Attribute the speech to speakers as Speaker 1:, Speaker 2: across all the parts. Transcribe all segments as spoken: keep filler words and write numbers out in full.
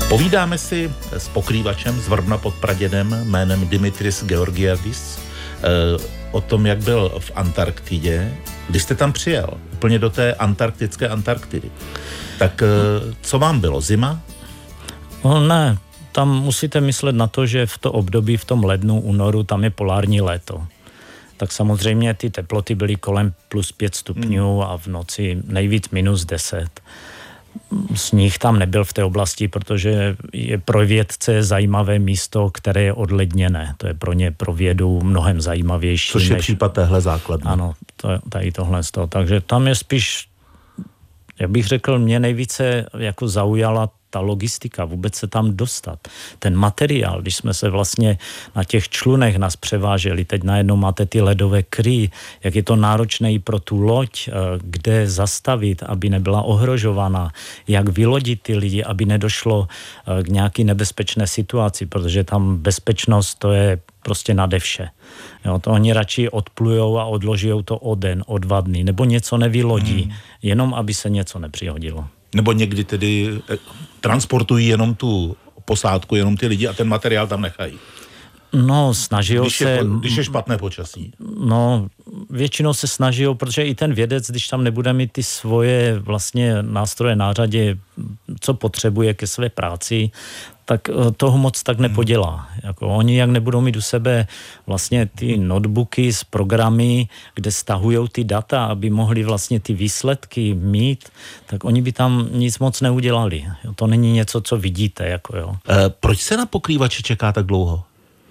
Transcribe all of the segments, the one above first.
Speaker 1: Povídáme si s pokrývačem z Vrbna pod Pradědem jménem Dimitris Georgiadis o tom, jak byl v Antarktidě. Když jste tam přijel, úplně do té antarktické Antarktidy, tak co vám bylo? Zima?
Speaker 2: No ne, tam musíte myslet na to, že v to období, v tom lednu, únoru, tam je polární léto. Tak samozřejmě ty teploty byly kolem plus pět stupňů a v noci nejvíc minus deset. Sníh tam nebyl v té oblasti, protože je pro vědce zajímavé místo, které je odledněné. To je pro ně, pro vědu mnohem zajímavější.
Speaker 1: Což je než... případ téhle základny.
Speaker 2: Ano, to, tady tohle z toho. Takže tam je spíš, jak bych řekl, mě nejvíce jako zaujala ta logistika, vůbec se tam dostat. Ten materiál, když jsme se vlastně na těch člunech nás převáželi, teď najednou máte ty ledové kry, jak je to náročné i pro tu loď, kde zastavit, aby nebyla ohrožovaná, jak vylodit ty lidi, aby nedošlo k nějaký nebezpečné situaci, protože tam bezpečnost to je prostě nade vše. Jo, to oni radši odplujou a odložijou to o den, o dva dny, nebo něco nevylodí, hmm. jenom aby se něco nepřihodilo.
Speaker 1: Nebo někdy tedy transportují jenom tu posádku, jenom ty lidi a ten materiál tam nechají.
Speaker 2: No, snaží
Speaker 1: když
Speaker 2: se...
Speaker 1: Je, když je špatné počasí.
Speaker 2: No, většinou se snaží, protože i ten vědec, když tam nebude mít ty svoje vlastně nástroje na řadě, co potřebuje ke své práci, tak toho moc tak nepodělá. Jako oni jak nebudou mít u sebe vlastně ty notebooky s programy, kde stahujou ty data, aby mohli vlastně ty výsledky mít, tak oni by tam nic moc neudělali. To není něco, co vidíte. Jako jo.
Speaker 1: E, proč se na pokrývači čeká tak dlouho?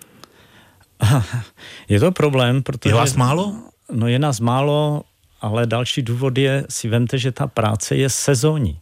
Speaker 2: Je to problém, protože...
Speaker 1: Je vás málo?
Speaker 2: No je nás málo, ale další důvod je, si vemte, že ta práce je sezónní.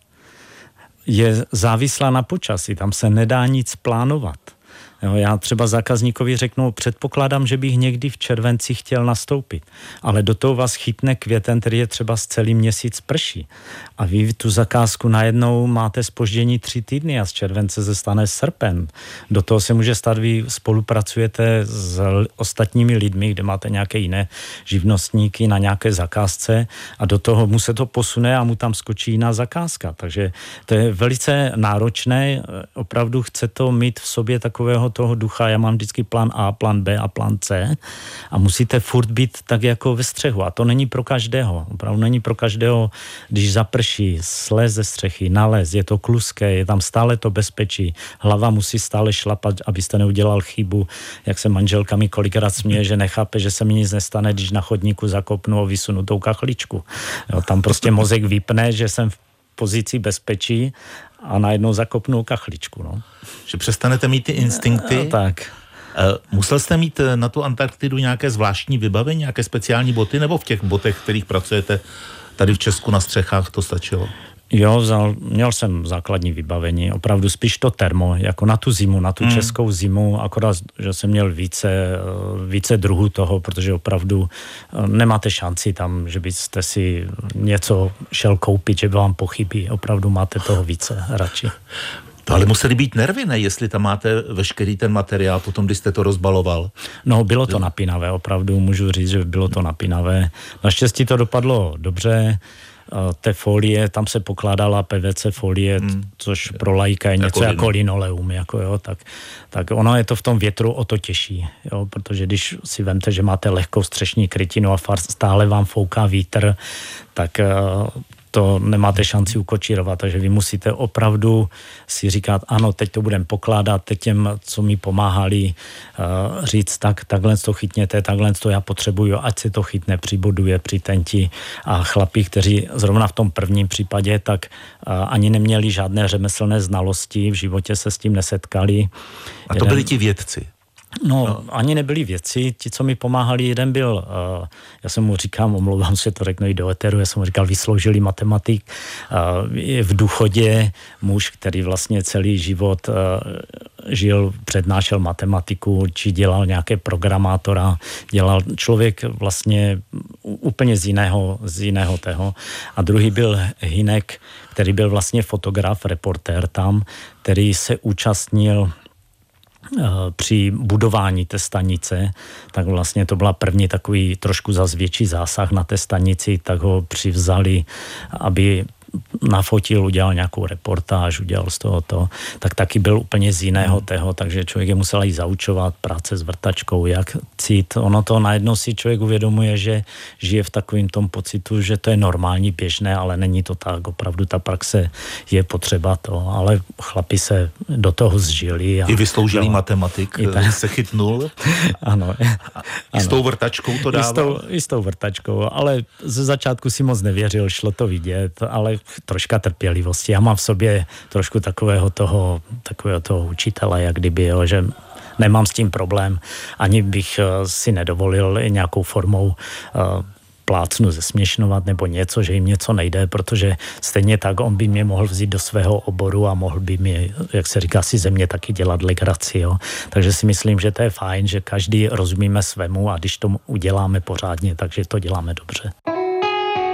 Speaker 2: Je závislá na počasí, tam se nedá nic plánovat. Jo, já třeba zákazníkovi řeknu, předpokládám, že bych někdy v červenci chtěl nastoupit, ale do toho vás chytne květen, který je třeba z celý měsíc prší. A vy tu zakázku najednou máte zpoždění tři týdny a z července se stane srpen. Do toho se může stát, vy spolupracujete s ostatními lidmi, kde máte nějaké jiné živnostníky na nějaké zakázce a do toho mu se to posune a mu tam skočí jiná zakázka. Takže to je velice náročné, opravdu chce to mít v sobě takového toho ducha, já mám vždycky plán A, plán B a plán C a musíte furt být tak jako ve střehu a to není pro každého, opravdu není pro každého, když zaprší, slez ze střechy, nalez, je to kluské, je tam stále to bezpečí, hlava musí stále šlapat, abyste neudělal chybu, jak se manželka mi kolikrát směje, že nechápe, že se mi nic nestane, když na chodníku zakopnu a vysunu tou kachličku. Jo, tam prostě mozek vypne, že jsem v pozici bezpečí a najednou zakopnou kachličku. No.
Speaker 1: Že přestanete mít ty instinkty.
Speaker 2: No, tak.
Speaker 1: Musel jste mít na tu Antarktidu nějaké zvláštní vybavení, nějaké speciální boty, nebo v těch botech, kterých pracujete tady v Česku na střechách, to stačilo?
Speaker 2: Jo, vzal, měl jsem základní vybavení, opravdu spíš to termo, jako na tu zimu, na tu hmm. českou zimu, akorát, že jsem měl více, více druhů toho, protože opravdu nemáte šanci tam, že byste si něco šel koupit, že by vám pochybí, opravdu máte toho více radši.
Speaker 1: To ale museli být nervy, ne? Jestli tam máte veškerý ten materiál, potom, když jste to rozbaloval.
Speaker 2: No, bylo to napínavé, opravdu můžu říct, že bylo to napínavé. Naštěstí to dopadlo dobře. Té folie, tam se pokládala P V C folie, hmm. což pro laika je něco jako, jako linoleum, jako jo, tak, tak ono je to v tom větru o to těžší, jo, protože když si vemte, že máte lehkou střešní krytinu a stále vám fouká vítr, tak to nemáte šanci ukočírovat, takže vy musíte opravdu si říkat, ano, teď to budeme pokládat, teď těm, co mi pomáhali, uh, říct, tak, takhle to chytněte, takhle to já potřebuju, ať se to chytne, přiboduje, přitenti a chlapi, kteří zrovna v tom prvním případě, tak uh, ani neměli žádné řemeslné znalosti, v životě se s tím nesetkali.
Speaker 1: A to Jeden... byli ti vědci?
Speaker 2: No, no, ani nebyli vědci, ti, co mi pomáhali, jeden byl, uh, já jsem mu říkám, omlouvám se, to řeknu i do eteru, já jsem mu říkal, vysloužilý matematik, uh, je v důchodě muž, který vlastně celý život uh, žil, přednášel matematiku, či dělal nějaké programátora, dělal člověk vlastně úplně z jiného, z jiného toho. A druhý byl Hinek, který byl vlastně fotograf, reportér tam, který se účastnil při budování té stanice, tak vlastně to byla první takový trošku zas větší zásah na té stanici, tak ho přivzali, aby nafotil, udělal nějakou reportáž, udělal z toho to, tak taky byl úplně z jiného toho, takže člověk je musel i zaučovat, práce s vrtačkou, jak cít. Ono to najednou si člověk uvědomuje, že žije v takovém tom pocitu, že to je normální, běžné, ale není to tak. Opravdu ta praxe je potřeba to, ale chlapi se do toho zžili. A
Speaker 1: I vysloužilý matematik i ta... se chytnul.
Speaker 2: Ano.
Speaker 1: I s tou vrtačkou to dával? I s tou,
Speaker 2: i s tou vrtačkou, ale ze začátku si moc nevěřil, šlo to vidět, ale troška trpělivosti. Já mám v sobě trošku takového toho, takového toho učitele, jak kdyby, jo, že nemám s tím problém, ani bych si nedovolil nějakou formou uh, plácnu zesměšnovat nebo něco, že jim něco nejde, protože stejně tak on by mě mohl vzít do svého oboru a mohl by mi, jak se říká, si ze mě taky dělat legraci. Jo. Takže si myslím, že to je fajn, že každý rozumíme svému a když to uděláme pořádně, takže to děláme dobře.